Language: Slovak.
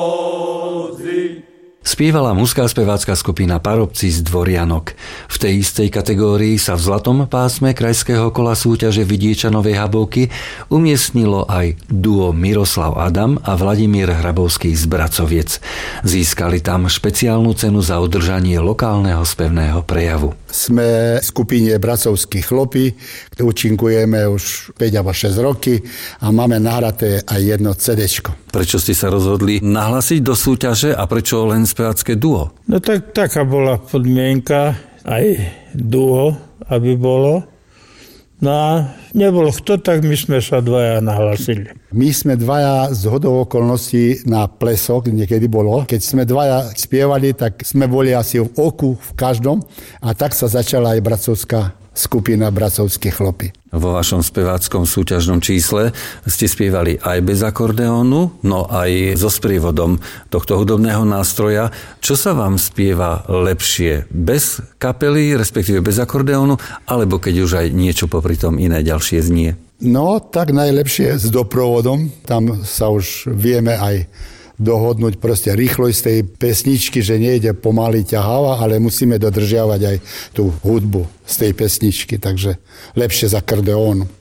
Spievala mužská spevácka skupina Parobci z Dvorianok. V tej istej kategórii sa v zlatom pásme krajského kola súťaže Vidiečanovej Habovky umiestnilo aj duo Miroslav Adam a Vladimír Hrabovský z Bracoviec. Získali tam špeciálnu cenu za udržanie lokálneho spevného prejavu. Sme v skupine Bracovskí chlopi, kde účinkujeme už 5 alebo 6 roky a máme nahraté aj jedno CDčko. Prečo ste sa rozhodli nahlásiť do súťaže a prečo len spevácké duo? No tak taká bola podmienka, aj duo, aby bolo. No a nebolo kto, tak my sme sa dvaja nahlásili. My sme dvaja z hodou okolností na plesok, niekedy bolo. Keď sme dvaja spievali, tak sme boli asi v oku v každom a tak sa začala aj bracovská skupina Bracovskí chlopi. Vo vašom speváckom súťažnom čísle ste spievali aj bez akordeónu, no aj so sprievodom tohto hudobného nástroja. Čo sa vám spieva lepšie? Bez kapely, respektíve bez akordeónu, alebo keď už aj niečo popri tom iné ďalšie znie? No, tak najlepšie s doprovodom. Tam sa už vieme aj dohodnúť proste rýchlosť tej pesničky, že nejde pomaly ťaháva, ale musíme dodržiavať aj tú hudbu z tej pesničky, takže lepšie z akordeónu.